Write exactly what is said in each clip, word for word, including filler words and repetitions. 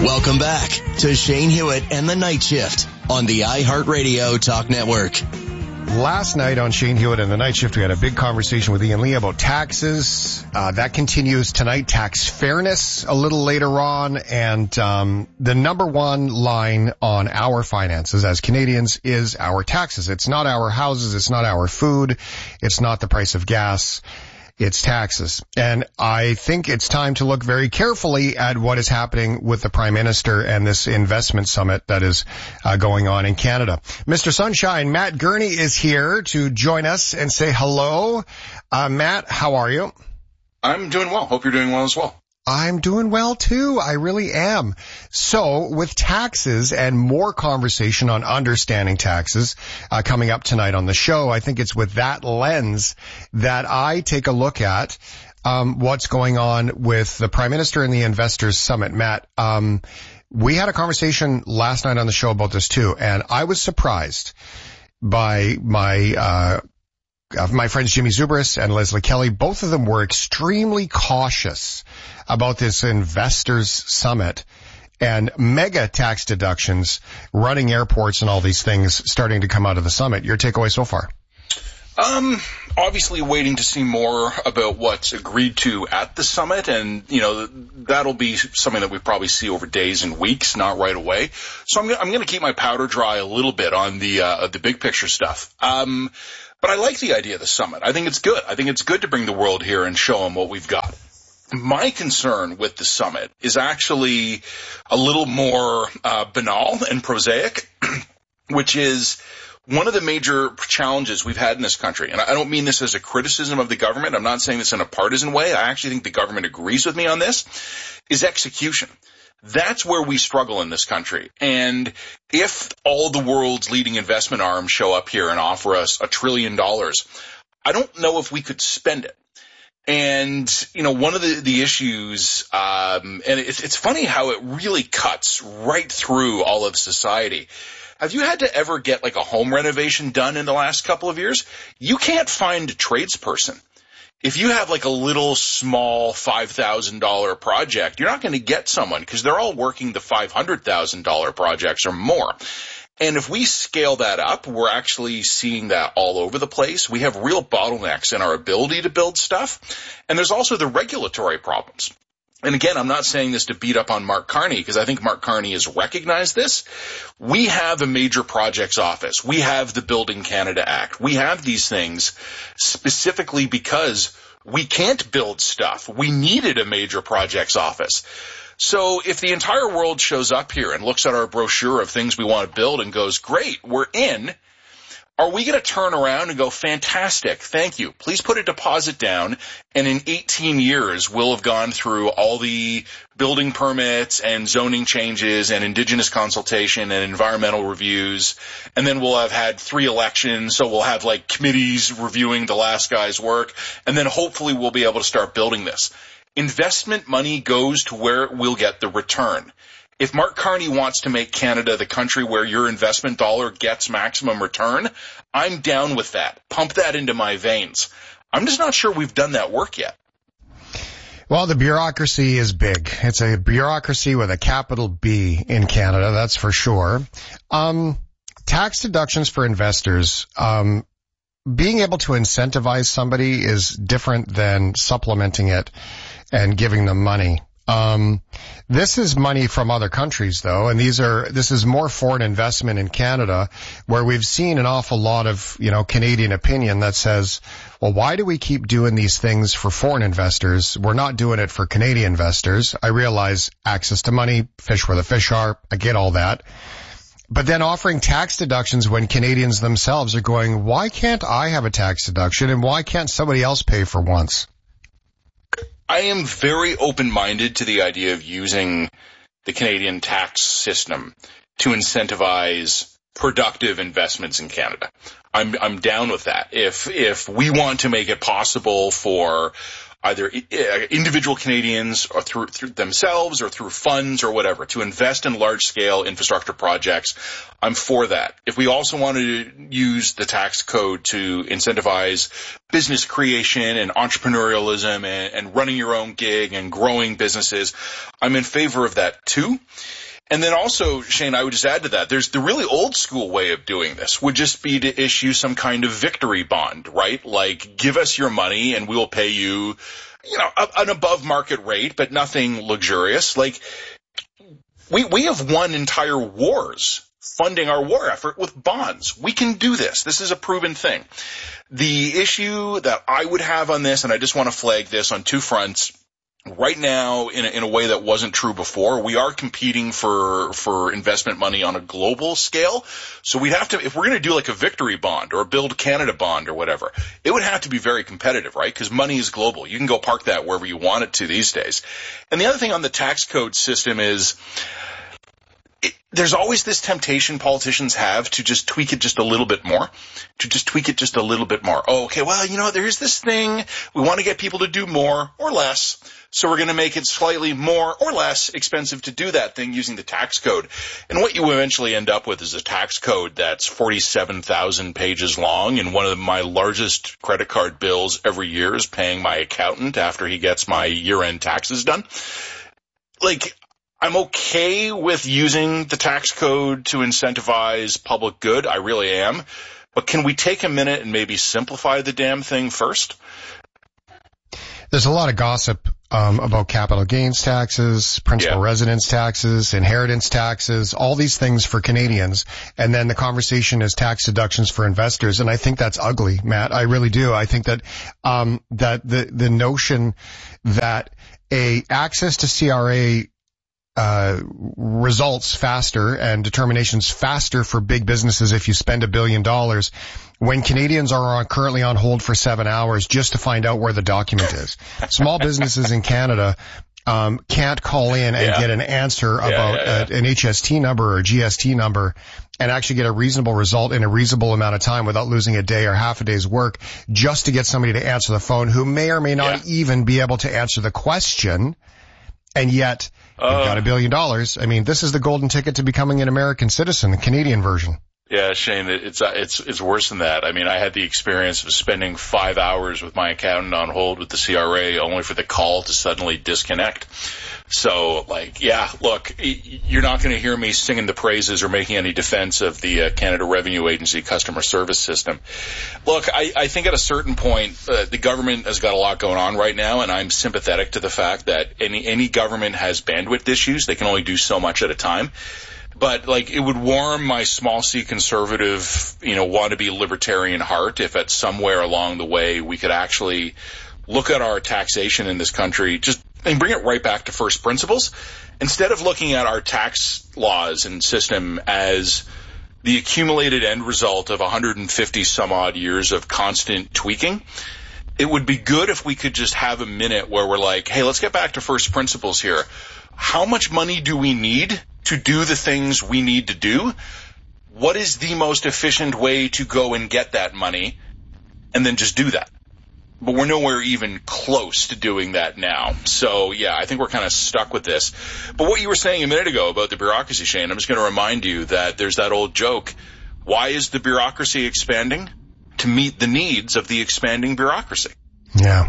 Welcome back to Shane Hewitt and the Night Shift on the iHeartRadio Talk Network. Last night on Shane Hewitt and the Night Shift, we had a big conversation with Ian Lee about taxes. Uh, that continues tonight. Tax fairness a little later on. And um the number one line on our finances as Canadians is our taxes. It's not our houses. It's not our food. It's not the price of gas. It's taxes. And I think it's time to look very carefully at what is happening with the Prime Minister and this investment summit that is uh, going on in Canada. Mister Sunshine, Matt Gurney is here to join us and say hello. Uh, Matt, how are you? I'm doing well. Hope you're doing well as well. I'm doing well too. I really am. So with taxes and more conversation on understanding taxes uh, coming up tonight on the show, I think it's with that lens that I take a look at um, what's going on with the Prime Minister and the Investors Summit. Matt, um, we had a conversation last night on the show about this too, and I was surprised by my uh Uh, my friends Jimmy Zubris and Leslie Kelly. Both of them were extremely cautious about this investors summit and mega tax deductions, running airports and all these things starting to come out of the summit. Your takeaway so far? Um, obviously waiting to see more about what's agreed to at the summit, and, you know, that'll be something that we probably see over days and weeks, not right away. So I'm, I'm going to keep my powder dry a little bit on the, uh, the big picture stuff. Um, But I like the idea of the summit. I think it's good. I think it's good to bring the world here and show them what we've got. My concern with the summit is actually a little more uh, banal and prosaic, which is one of the major challenges we've had in this country. And I don't mean this as a criticism of the government. I'm not saying this in a partisan way. I actually think the government agrees with me on this, is execution. That's where we struggle in this country. And if all the world's leading investment arms show up here and offer us a trillion dollars, I don't know if we could spend it. And, you know, one of the, the issues, um, and it's, it's funny how it really cuts right through all of society. Have you had to ever get like a home renovation done in the last couple of years? You can't find a tradesperson. If you have like a little small five thousand dollars project, you're not going to get someone because they're all working the five hundred thousand dollars projects or more. And if we scale that up, we're actually seeing that all over the place. We have real bottlenecks in our ability to build stuff. And there's also the regulatory problems. And again, I'm not saying this to beat up on Mark Carney because I think Mark Carney has recognized this. We have a major projects office. We have the Building Canada Act. We have these things specifically because we can't build stuff. We needed a major projects office. So if the entire world shows up here and looks at our brochure of things we want to build and goes, great, we're in, are we going to turn around and go, fantastic, thank you, please put a deposit down, and in eighteen years we'll have gone through all the building permits and zoning changes and indigenous consultation and environmental reviews, and then we'll have had three elections, so we'll have like committees reviewing the last guy's work, and then hopefully we'll be able to start building this. Investment money goes to where we'll get the return. If Mark Carney wants to make Canada the country where your investment dollar gets maximum return, I'm down with that. Pump that into my veins. I'm just not sure we've done that work yet. Well, the bureaucracy is big. It's a bureaucracy with a capital B in Canada, that's for sure. Um, tax deductions for investors, um, being able to incentivize somebody is different than supplementing it and giving them money. Um, this is money from other countries though, and these are, this is more foreign investment in Canada where we've seen an awful lot of, you know, Canadian opinion that says, well, why do we keep doing these things for foreign investors? We're not doing it for Canadian investors. I realize access to money, fish where the fish are. I get all that. But then offering tax deductions when Canadians themselves are going, why can't I have a tax deduction and why can't somebody else pay for once? I am very open-minded to the idea of using the Canadian tax system to incentivize productive investments in Canada. I'm, I'm down with that. If, if we want to make it possible for either individual Canadians or through, through themselves or through funds or whatever to invest in large-scale infrastructure projects. I'm for that. If we also want to use the tax code to incentivize business creation and entrepreneurialism and, and running your own gig and growing businesses, I'm in favor of that too. And then also, Shane, I would just add to that, there's the really old school way of doing this would just be to issue some kind of victory bond, right? Like, give us your money and we'll pay you, you know, a, an above market rate, but nothing luxurious. Like, we, we have won entire wars funding our war effort with bonds. We can do this. This is a proven thing. The issue that I would have on this, and I just want to flag this on two fronts, right now, in a, in a way that wasn't true before, we are competing for for investment money on a global scale. So we'd have to, if we're going to do like a victory bond or a Build Canada bond or whatever, it would have to be very competitive, right? Because money is global. You can go park that wherever you want it to these days. And the other thing on the tax code system is, It, there's always this temptation politicians have to just tweak it just a little bit more, to just tweak it just a little bit more. Oh, okay, well, you know, there's this thing. We want to get people to do more or less, so we're going to make it slightly more or less expensive to do that thing using the tax code. And what you eventually end up with is a tax code that's forty-seven thousand pages long, and one of my largest credit card bills every year is paying my accountant after he gets my year-end taxes done. Like, I'm okay with using the tax code to incentivize public good. I really am. But can we take a minute and maybe simplify the damn thing first? There's a lot of gossip um, about capital gains taxes, principal yeah. residence taxes, inheritance taxes, all these things for Canadians. And then the conversation is tax deductions for investors. And I think that's ugly, Matt. I really do. I think that um, that the the notion that a access to C R A Uh, results faster and determinations faster for big businesses if you spend a billion dollars when Canadians are on, currently on hold for seven hours just to find out where the document is. Small businesses in Canada um, can't call in and yeah. get an answer about yeah, yeah, yeah. A, an H S T number or a G S T number and actually get a reasonable result in a reasonable amount of time without losing a day or half a day's work just to get somebody to answer the phone who may or may not yeah. even be able to answer the question. And yet, you've uh, got a billion dollars. I mean, this is the golden ticket to becoming an American citizen, the Canadian version. Yeah, Shane, it's it's it's worse than that. I mean, I had the experience of spending five hours with my accountant on hold with the C R A only for the call to suddenly disconnect. So, like, yeah, look, you're not going to hear me singing the praises or making any defense of the uh, Canada Revenue Agency customer service system. Look, I, I think at a certain point, uh, the government has got a lot going on right now, and I'm sympathetic to the fact that any any government has bandwidth issues. They can only do so much at a time. But, like, it would warm my small c conservative, you know, wannabe libertarian heart if at somewhere along the way we could actually look at our taxation in this country just and bring it right back to first principles. Instead of looking at our tax laws and system as the accumulated end result of one hundred fifty some odd years of constant tweaking, it would be good if we could just have a minute where we're like, hey, let's get back to first principles here. How much money do we need to do the things we need to do? What is the most efficient way to go and get that money? And then just do that. But we're nowhere even close to doing that now. So, yeah, I think we're kind of stuck with this. But what you were saying a minute ago about the bureaucracy, Shane, I'm just going to remind you that there's that old joke. Why is the bureaucracy expanding? To meet the needs of the expanding bureaucracy. Yeah.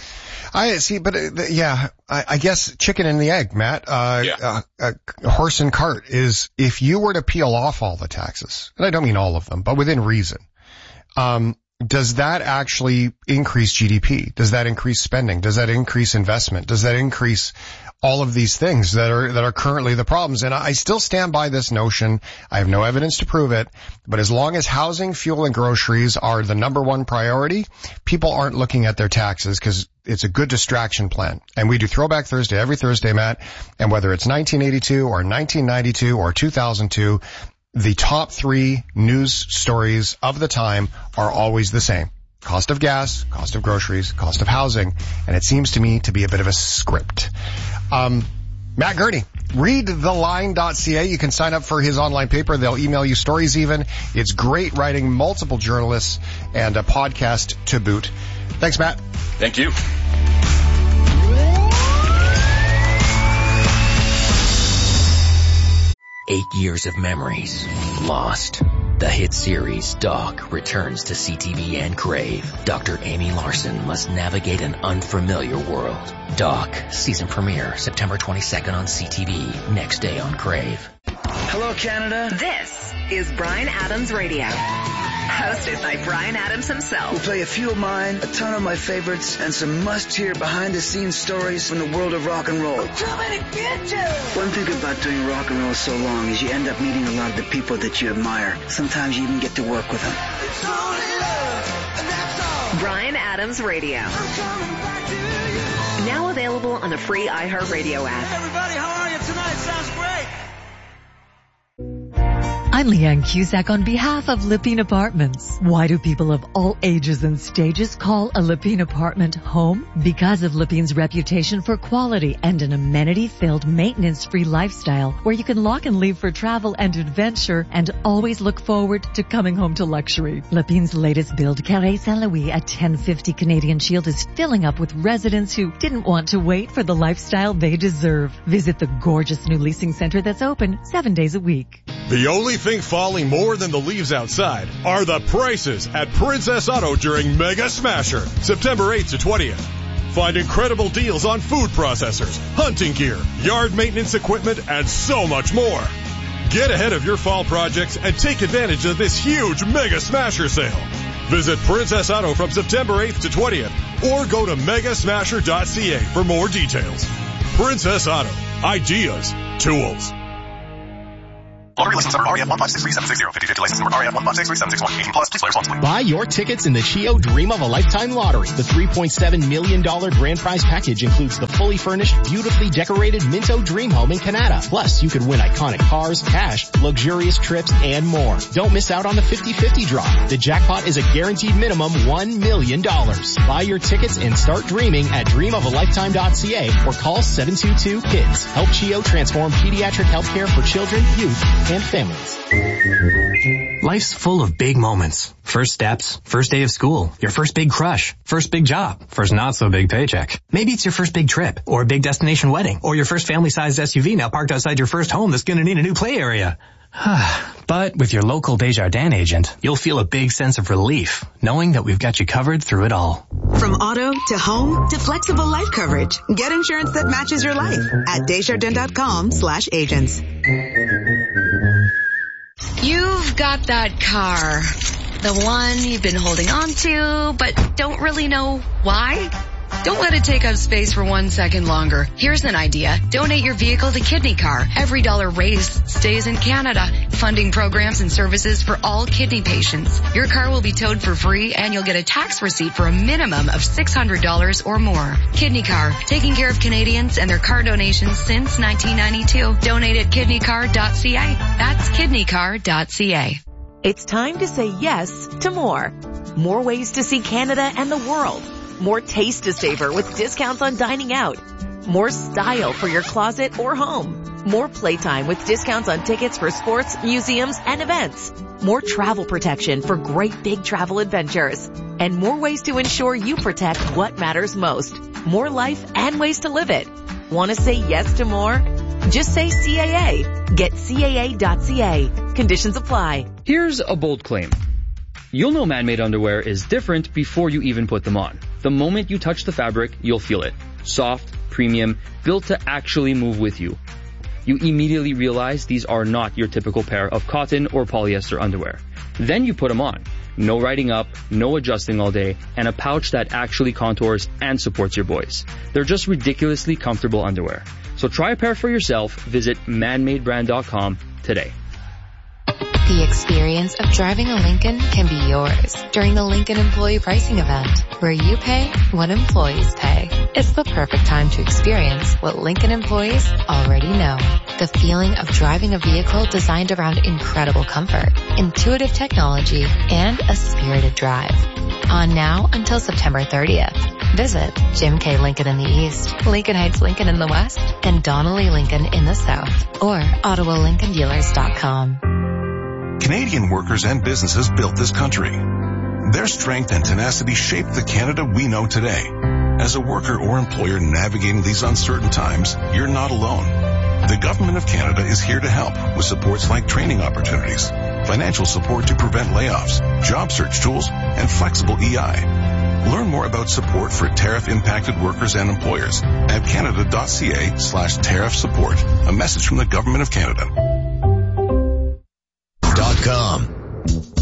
I see, but uh, yeah, I, I guess chicken and the egg, Matt. Uh, yeah. uh, uh, horse and cart is if you were to peel off all the taxes, and I don't mean all of them, but within reason, um, does that actually increase G D P? Does that increase spending? Does that increase investment? Does that increase all of these things that are that are currently the problems? And I still stand by this notion. I have no evidence to prove it, but as long as housing, fuel, and groceries are the number one priority, people aren't looking at their taxes because it's a good distraction plan. And we do Throwback Thursday every Thursday, Matt. And whether it's nineteen eighty-two or nineteen ninety-two or two thousand two, the top three news stories of the time are always the same. Cost of gas, cost of groceries, cost of housing. And it seems to me to be a bit of a script. Um, Matt Gurney, read the line dot c a. You can sign up for his online paper. They'll email you stories even. It's great writing, multiple journalists, and a podcast to boot. Thanks, Matt. Thank you. Eight years of memories lost. The hit series Doc returns to C T V and Crave. Doctor Amy Larson must navigate an unfamiliar world. Doc, season premiere September twenty-second on C T V, next day on Crave. Hello, Canada. This is Bryan Adams Radio. Hosted by Bryan Adams himself. We'll play a few of mine, a ton of my favorites, and some must-hear behind-the-scenes stories from the world of rock and roll. Too many bitches! One thing about doing rock and roll so long is you end up meeting a lot of the people that you admire. Sometimes you even get to work with them. It's only love, and that's all. Bryan Adams Radio. I'm coming back to you. Now available on the free iHeartRadio app. Hey everybody, how are you tonight? Sounds great. I'm Leanne Cusack on behalf of Lepine Apartments. Why do people of all ages and stages call a Lepine apartment home? Because of Lepine's reputation for quality and an amenity-filled, maintenance-free lifestyle where you can lock and leave for travel and adventure and always look forward to coming home to luxury. Lepine's latest build, Carré Saint-Louis at ten fifty Canadian Shield, is filling up with residents who didn't want to wait for the lifestyle they deserve. Visit the gorgeous new leasing center that's open seven days a week. The only thing falling more than the leaves outside are the prices at Princess Auto during Mega Smasher, September eighth to twentieth. Find incredible deals on food processors, hunting gear, yard maintenance equipment, and so much more. Get ahead of your fall projects and take advantage of this huge Mega Smasher sale. Visit Princess Auto from September eighth to twentieth or go to mega smasher dot c a for more details. Princess Auto. Ideas. Tools. Lottery license number R E F one five six three seven six zero. fifty fifty license number R E F one five six three seven six one. eighteen plus. Please play responsibly. Buy your tickets in the Chio Dream of a Lifetime Lottery. The three point seven million dollars grand prize package includes the fully furnished, beautifully decorated Minto Dream Home in Canada. Plus, you could win iconic cars, cash, luxurious trips, and more. Don't miss out on the fifty fifty draw. The jackpot is a guaranteed minimum one million dollars. Buy your tickets and start dreaming at dream of a lifetime dot c a or call seven two two KIDS. Help Chio transform pediatric healthcare for children, youth, and families. Life's full of big moments. First steps, first day of school, your first big crush, first big job, first not so big paycheck. Maybe it's your first big trip, or a big destination wedding, or your first family-sized S U V now parked outside your first home that's gonna need a new play area. But with your local Desjardins agent, you'll feel a big sense of relief, knowing that we've got you covered through it all. From auto to home to flexible life coverage, get insurance that matches your life at Desjardins dot com slash agents. You've got that car, the one you've been holding on to, but don't really know why. Don't let it take up space for one second longer. Here's an idea. Donate your vehicle to Kidney Car. Every dollar raised stays in Canada, funding programs and services for all kidney patients. Your car will be towed for free and you'll get a tax receipt for a minimum of six hundred dollars or more. Kidney Car, taking care of Canadians and their car donations since nineteen ninety-two. Donate at kidney car dot c a. That's kidney car dot c a. It's time to say yes to more. More ways to see Canada and the world. More taste to savor with discounts on dining out. More style for your closet or home. More playtime with discounts on tickets for sports, museums, and events. More travel protection for great big travel adventures. And more ways to ensure you protect what matters most. More life and ways to live it. Want to say yes to more? Just say C A A. Get C A A dot c a. Conditions apply. Here's a bold claim. You'll know man-made underwear is different before you even put them on. The moment you touch the fabric, you'll feel it. Soft, premium, built to actually move with you. You immediately realize these are not your typical pair of cotton or polyester underwear. Then you put them on. No riding up, no adjusting all day, and a pouch that actually contours and supports your boys. They're just ridiculously comfortable underwear. So try a pair for yourself. Visit man made brand dot com today. The experience of driving a Lincoln can be yours during the Lincoln Employee Pricing Event, where you pay what employees pay. It's the perfect time to experience what Lincoln employees already know. The feeling of driving a vehicle designed around incredible comfort, intuitive technology, and a spirited drive. On now until September thirtieth. Visit Jim K. Lincoln in the East, Lincoln Heights Lincoln in the West, and Donnelly Lincoln in the South, or Ottawa Lincoln Dealers dot com. Canadian workers and businesses built this country. Their strength and tenacity shaped the Canada we know today. As a worker or employer navigating these uncertain times, you're not alone. The Government of Canada is here to help with supports like training opportunities, financial support to prevent layoffs, job search tools, and flexible E I. Learn more about support for tariff-impacted workers and employers at canada.ca slash tariff support. A message from the Government of Canada. Dot com.